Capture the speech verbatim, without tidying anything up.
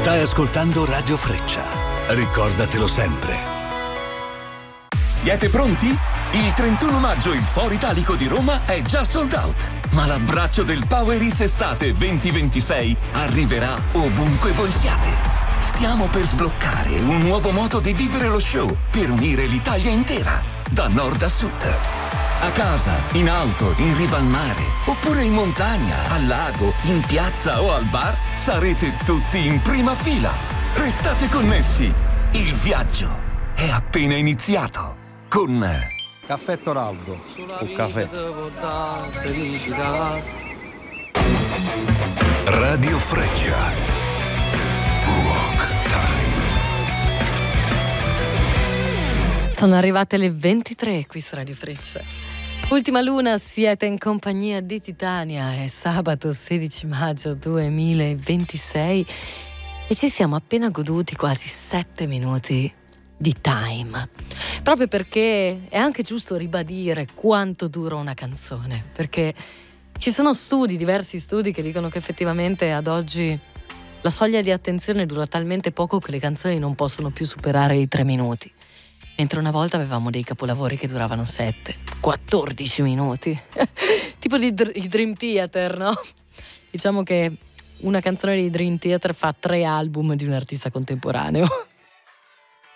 Stai ascoltando Radio Freccia. Ricordatelo sempre. Siete pronti? Il trentuno maggio il Foro Italico di Roma è già sold out. Ma l'abbraccio del Power Hits Estate venti ventisei arriverà ovunque voi siate. Stiamo per sbloccare un nuovo modo di vivere lo show per unire l'Italia intera, da nord a sud. A casa, in auto, in riva al mare, oppure in montagna, al lago, in piazza o al bar, sarete tutti in prima fila. Restate connessi. Il viaggio è appena iniziato. Con Caffè Toraldo o caffè. Radio Freccia. Walk time. Sono arrivate le ventitré qui su Radio Freccia. Ultima luna, siete in compagnia di Titania. È sabato sedici maggio duemilaventisei e ci siamo appena goduti quasi sette minuti di time, proprio perché è anche giusto ribadire quanto dura una canzone, perché ci sono studi, diversi studi che dicono che effettivamente ad oggi la soglia di attenzione dura talmente poco che le canzoni non possono più superare i tre minuti, mentre una volta avevamo dei capolavori che duravano sette quattordici minuti tipo di dr- i Dream Theater, no? Diciamo che una canzone dei Dream Theater fa tre album di un artista contemporaneo.